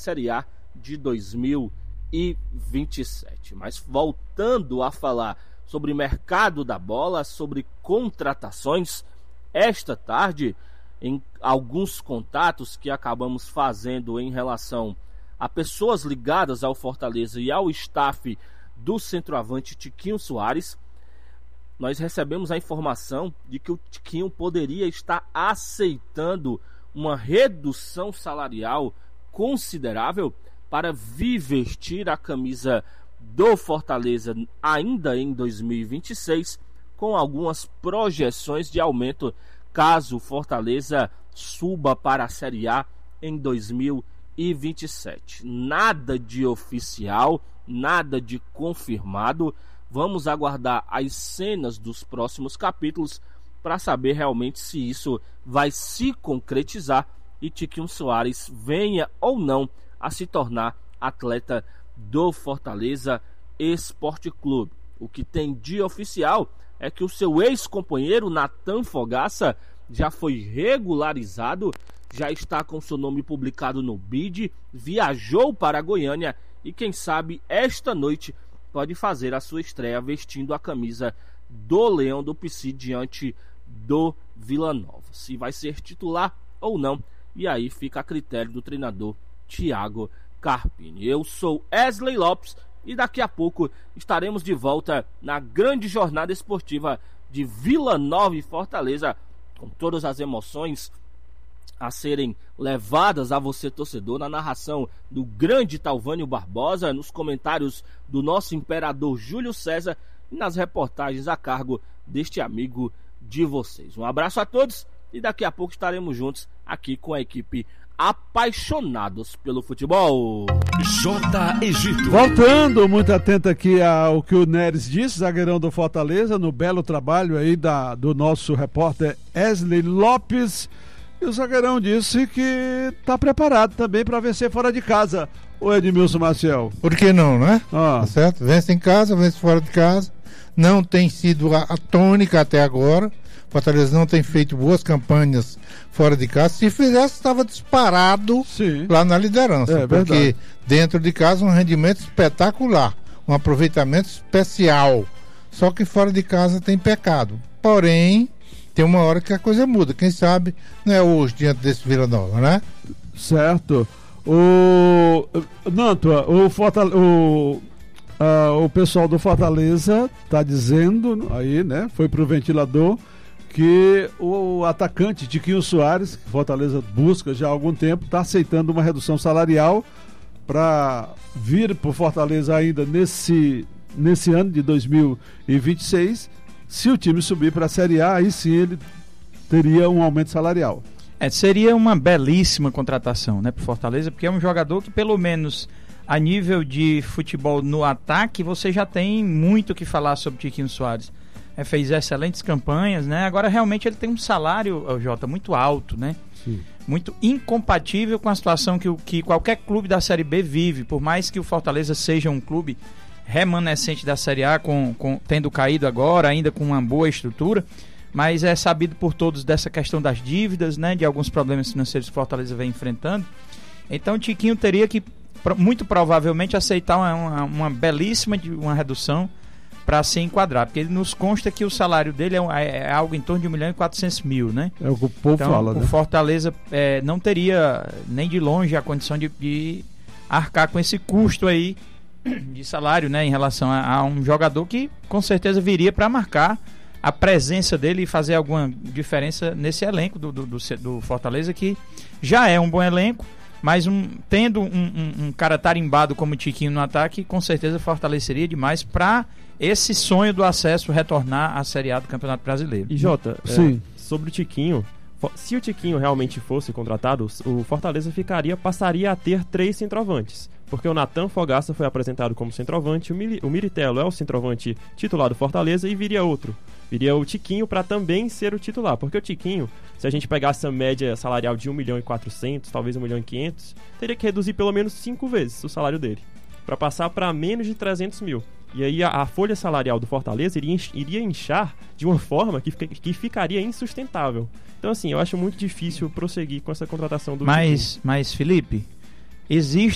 Série A de 2027. Mas voltando a falar sobre mercado da bola, sobre contratações, esta tarde, em alguns contatos que acabamos fazendo em relação a pessoas ligadas ao Fortaleza e ao staff do centroavante Tiquinho Soares, nós recebemos a informação de que o Tiquinho poderia estar aceitando uma redução salarial considerável para vir vestir a camisa do Fortaleza ainda em 2026, com algumas projeções de aumento caso o Fortaleza suba para a Série A em 2027. Nada de oficial, nada de confirmado. Vamos aguardar as cenas dos próximos capítulos para saber realmente se isso vai se concretizar e Tiquinho Soares venha ou não a se tornar atleta do Fortaleza Esporte Clube. O que tem de oficial é que o seu ex-companheiro Natan Fogaça já foi regularizado, já está com seu nome publicado no BID, viajou para Goiânia e quem sabe esta noite pode fazer a sua estreia vestindo a camisa do Leão do Pici diante do Vila Nova. Se vai ser titular ou não, e aí fica a critério do treinador Thiago Carpini. Eu sou Wesley Lopes e daqui a pouco estaremos de volta na grande jornada esportiva de Vila Nova e Fortaleza, com todas as emoções a serem levadas a você, torcedor, na narração do grande Talvânio Barbosa, nos comentários do nosso imperador Júlio César e nas reportagens a cargo deste amigo de vocês. Um abraço a todos e daqui a pouco estaremos juntos aqui com a equipe apaixonados pelo futebol. J. Egito. Voltando, muito atento aqui ao que o Neres disse, zagueirão do Fortaleza, no belo trabalho aí do nosso repórter Wesley Lopes. E o zagueirão disse que está preparado também para vencer fora de casa, o Edmilson Maciel. Por que não, né? Tá certo? Vence em casa, vence fora de casa. Não tem sido a tônica até agora. Fortaleza não tem feito boas campanhas fora de casa. Se fizesse, estava disparado. Sim. Lá na liderança. Porque verdade. Dentro de casa um rendimento espetacular, um aproveitamento especial. Só que fora de casa tem pecado. Porém, tem uma hora que a coisa muda. Quem sabe não é hoje diante desse Vila Nova, né? Certo. O pessoal do Fortaleza está dizendo aí, né? Foi pro ventilador que o atacante Tiquinho Soares, que Fortaleza busca já há algum tempo, está aceitando uma redução salarial para vir para o Fortaleza ainda nesse ano de 2026. Se o time subir para a Série A, aí sim ele teria um aumento salarial. Seria uma belíssima contratação, né, para o Fortaleza, porque é um jogador que, pelo menos a nível de futebol no ataque, você já tem muito o que falar sobre Tiquinho Soares. Fez excelentes campanhas, né? Agora realmente ele tem um salário, Jota, muito alto, né? Sim. Muito incompatível com a situação que qualquer clube da Série B vive, por mais que o Fortaleza seja um clube remanescente da Série A, tendo caído agora, ainda com uma boa estrutura, mas é sabido por todos dessa questão das dívidas, né? De alguns problemas financeiros que o Fortaleza vem enfrentando. Então o Tiquinho teria que, muito provavelmente, aceitar uma belíssima uma redução para se enquadrar, porque ele nos consta que o salário dele é algo em torno de 1.400.000, né? É o que o povo fala, o né? Fortaleza não teria nem de longe a condição de arcar com esse custo aí de salário, né? Em relação a um jogador que com certeza viria para marcar a presença dele e fazer alguma diferença nesse elenco do Fortaleza, que já é um bom elenco, mas tendo um cara tarimbado como o Tiquinho no ataque, com certeza fortaleceria demais para esse sonho do acesso retornar à Série A do Campeonato Brasileiro. E Jota, Sim. sobre o Tiquinho, se o Tiquinho realmente fosse contratado, o Fortaleza passaria a ter 3 centroavantes, porque o Natan Fogaça foi apresentado como centroavante, o Miritello é o centroavante titular do Fortaleza e viria o Tiquinho para também ser o titular, porque o Tiquinho, se a gente pegasse a média salarial de 1.400.000, talvez 1.500.000, teria que reduzir pelo menos 5 vezes o salário dele, para passar para menos de 300.000. E aí a folha salarial do Fortaleza iria inchar de uma forma que ficaria insustentável. Então, assim, eu acho muito difícil prosseguir com essa contratação do Tiquinho. Mas Felipe, existe